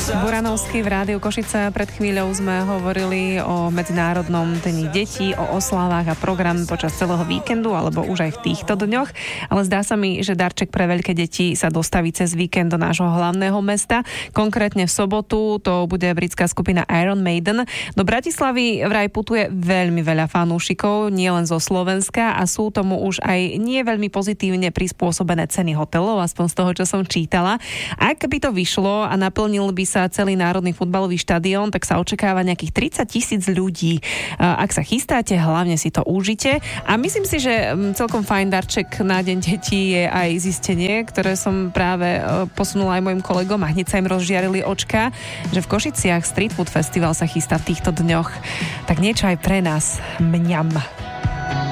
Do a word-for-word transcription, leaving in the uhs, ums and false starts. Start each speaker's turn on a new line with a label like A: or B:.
A: Buranovský v Rádiu Košice. Pred chvíľou sme hovorili o Medzinárodnom dni detí, o oslavách a program počas celého víkendu, alebo už aj v týchto dňoch. Ale zdá sa mi, že darček pre veľké deti sa dostaví cez víkend do nášho hlavného mesta. Konkrétne v sobotu to bude britská skupina Iron Maiden. Do Bratislavy vraj putuje veľmi veľa fanúšikov, nielen zo Slovenska, a sú tomu už aj nie veľmi pozitívne prispôsobené ceny hotelov, aspoň z toho, čo som čítala. Ak by to vyšlo a naplnil by sa celý národný futbalový štadión, tak sa očakáva nejakých tridsať tisíc ľudí. Ak sa chystáte, hlavne si to užite. A myslím si, že celkom fajn darček na Deň detí je aj zistenie, ktoré som práve posunula aj mojim kolegom a hneď sa im rozžiarili očka, že v Košiciach Street Food Festival sa chystá v týchto dňoch. Tak niečo aj pre nás. Mňam.